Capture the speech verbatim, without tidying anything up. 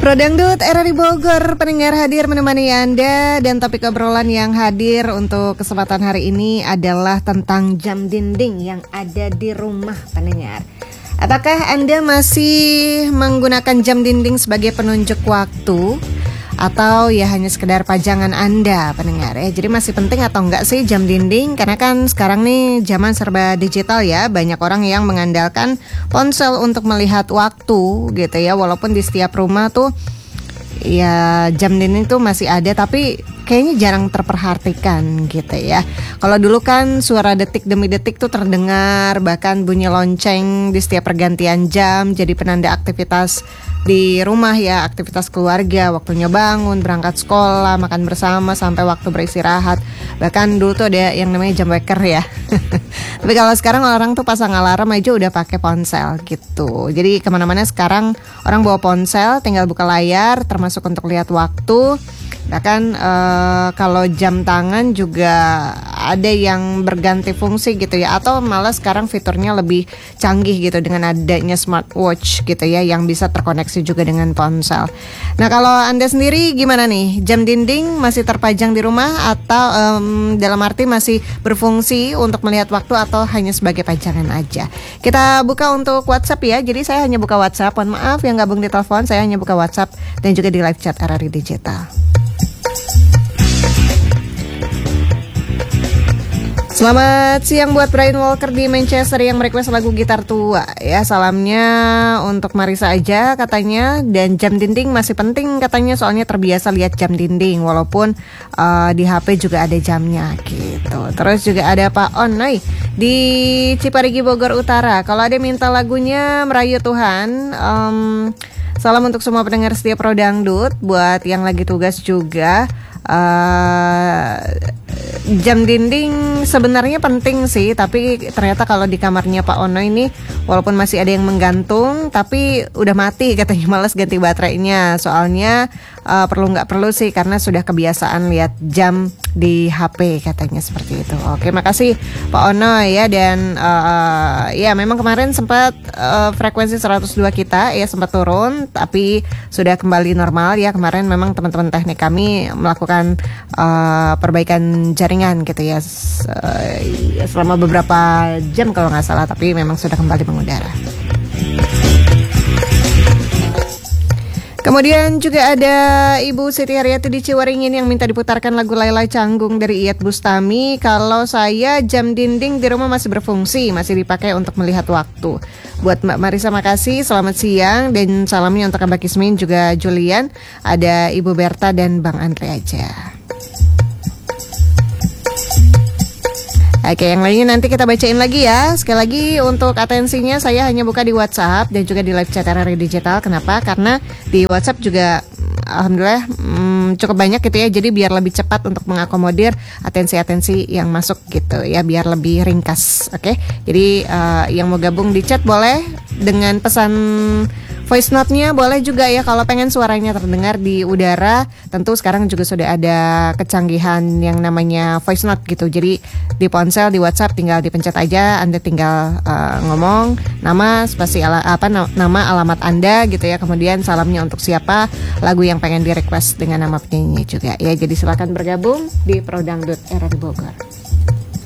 Pro Dangdut R R I Bogor, pendengar hadir menemani Anda, dan topik obrolan yang hadir untuk kesempatan hari ini adalah tentang jam dinding yang ada di rumah pendengar. Apakah Anda masih menggunakan jam dinding sebagai penunjuk waktu atau ya hanya sekedar pajangan Anda pendengar ya? Jadi masih penting atau enggak sih jam dinding? Karena kan sekarang nih zaman serba digital ya, banyak orang yang mengandalkan ponsel untuk melihat waktu gitu ya. Walaupun di setiap rumah tuh ya jam dinding tuh masih ada, tapi kayaknya jarang terperhatikan gitu ya. Kalau dulu kan suara detik demi detik tuh terdengar, bahkan bunyi lonceng di setiap pergantian jam jadi penanda aktivitas di rumah ya, aktivitas keluarga, waktunya bangun, berangkat sekolah, makan bersama, sampai waktu beristirahat. Bahkan dulu tuh ada yang namanya jam waker ya. Tapi kalau sekarang orang tuh pasang alarm aja udah pakai ponsel gitu. Jadi kemana-mana sekarang orang bawa ponsel, tinggal buka layar, termasuk untuk lihat waktu. Bahkan uh, kalau jam tangan juga ada yang berganti fungsi gitu ya, atau malah sekarang fiturnya lebih canggih gitu dengan adanya smartwatch gitu ya, yang bisa terkoneksi juga dengan ponsel. Nah, kalau Anda sendiri gimana nih? Jam dinding masih terpajang di rumah atau um, dalam arti masih berfungsi untuk melihat waktu atau hanya sebagai pajangan aja? Kita buka untuk WhatsApp ya. Jadi saya hanya buka WhatsApp. Mohon maaf yang gabung di telepon, saya hanya buka WhatsApp dan juga di live chat R R I Digital. Selamat siang buat Brian Walker di Manchester yang merequest lagu gitar tua ya. Salamnya untuk Marisa aja katanya. Dan jam dinding masih penting katanya, soalnya terbiasa lihat jam dinding walaupun uh, di H P juga ada jamnya gitu. Terus juga ada Pak Onoy di Ciparigi Bogor Utara. Kalau ada minta lagunya Merayu Tuhan. um, Salam untuk semua pendengar setia Pro Dangdut, buat yang lagi tugas juga. Uh, jam dinding sebenarnya penting sih, tapi ternyata kalau di kamarnya Pak Ono ini walaupun masih ada yang menggantung, tapi udah mati katanya, malas ganti baterainya. Soalnya uh, perlu nggak perlu sih, karena sudah kebiasaan lihat jam di H P katanya, seperti itu. Oke, makasih Pak Ono ya. Dan uh, ya memang kemarin sempat uh, frekuensi seratus dua kita ya sempat turun, tapi sudah kembali normal ya. Kemarin memang teman-teman teknik kami melakukan uh, perbaikan jaringan gitu ya uh, selama beberapa jam kalau nggak salah, tapi memang sudah kembali mengudara. Kemudian juga ada Ibu Siti Haryati di Ciwaringin yang minta diputarkan lagu Laila Canggung dari Iyeth Bustami. Kalau saya jam dinding di rumah masih berfungsi, masih dipakai untuk melihat waktu. Buat Mbak Marisa makasih, selamat siang. Dan salamnya untuk Mbak Kismin juga Julian, ada Ibu Berta dan Bang Andre aja. Oke, yang lainnya nanti kita bacain lagi ya. Sekali lagi untuk atensinya saya hanya buka di WhatsApp dan juga di live chat R R I Digital. Kenapa? Karena di WhatsApp juga alhamdulillah hmm, cukup banyak gitu ya. Jadi biar lebih cepat untuk mengakomodir atensi-atensi yang masuk gitu ya, biar lebih ringkas. Oke. Jadi uh, yang mau gabung di chat boleh, dengan pesan voice note-nya boleh juga ya. Kalau pengen suaranya terdengar di udara, tentu sekarang juga sudah ada kecanggihan yang namanya voice note gitu. Jadi di ponsel, di WhatsApp tinggal dipencet aja, Anda tinggal uh, ngomong nama, spasi ala, apa nama alamat Anda gitu ya. Kemudian salamnya untuk siapa, lagu yang pengen di request dengan nama penyanyi juga ya. Jadi silakan bergabung di Pro Dangdut R R I Bogor.